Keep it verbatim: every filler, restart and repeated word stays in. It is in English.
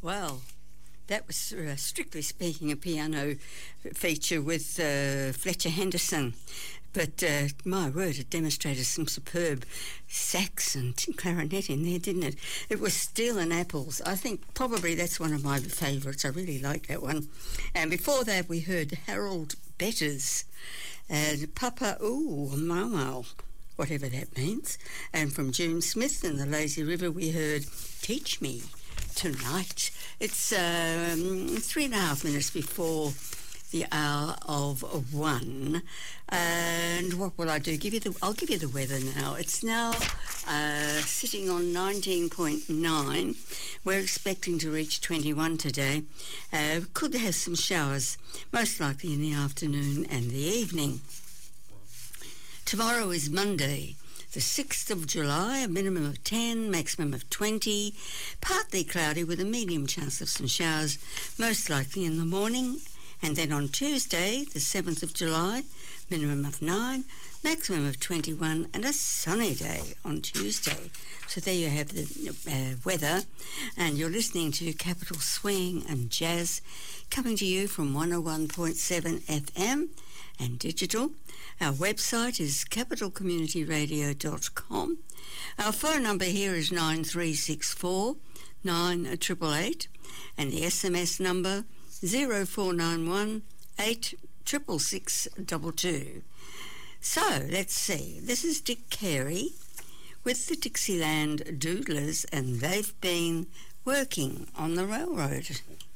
Well, that was, uh, strictly speaking, a piano feature with uh, Fletcher Henderson. But, uh, my word, it demonstrated some superb sax and clarinet in there, didn't it? It was Steel and Apples. I think probably that's one of my favourites. I really like that one. And before that, we heard Harold Betters and Papa Ooh Mama, whatever that means. And from June Smith and the Lazy River, we heard Teach Me Tonight. It's um, three and a half minutes before the hour of one, and what will I do? Give you the. I'll give you the weather now. It's now uh, sitting on nineteen point nine. We're expecting to reach twenty-one today. Uh, could have some showers, most likely in the afternoon and the evening. Tomorrow is Monday, the sixth of July, a minimum of ten, maximum of twenty, partly cloudy with a medium chance of some showers, most likely in the morning. And then on Tuesday, the seventh of July, minimum of nine, maximum of twenty-one, and a sunny day on Tuesday. So there you have the uh, weather, and you're listening to Capital Swing and Jazz, coming to you from one oh one point seven F M and digital. Our website is capital community radio dot com. Our phone number here is nine three six four nine eight eight eight, and the S M S number zero four nine one eight six six six two two. So, let's see. This is Dick Carey with the Dixieland Doodlers, and they've been working on the railroad.